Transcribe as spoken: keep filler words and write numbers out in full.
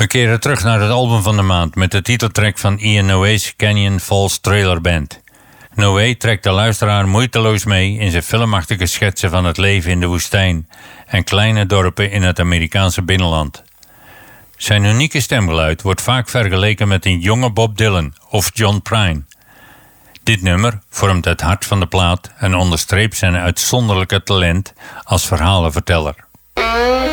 We keren terug naar het album van de maand met de titeltrack van Ian Noé's Canyon Falls Trailer Band. Noé trekt de luisteraar moeiteloos mee in zijn filmachtige schetsen van het leven in de woestijn en kleine dorpen in het Amerikaanse binnenland. Zijn unieke stemgeluid wordt vaak vergeleken met een jonge Bob Dylan of John Prine. Dit nummer vormt het hart van de plaat en onderstreept zijn uitzonderlijke talent als verhalenverteller.